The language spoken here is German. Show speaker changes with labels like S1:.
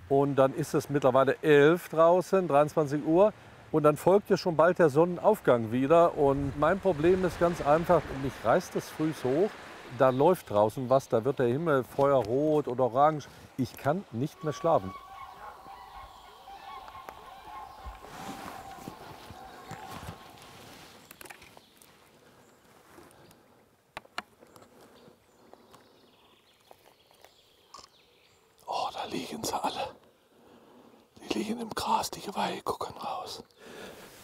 S1: Und dann ist es mittlerweile 11 draußen, 23 Uhr. Und dann folgt ja schon bald der Sonnenaufgang wieder. Und mein Problem ist ganz einfach, mich reißt es früh hoch. Da läuft draußen was, da wird der Himmel feuerrot oder orange. Ich kann nicht mehr schlafen.
S2: Oh, da liegen sie alle. Die liegen im Gras, die Geweihe gucken raus.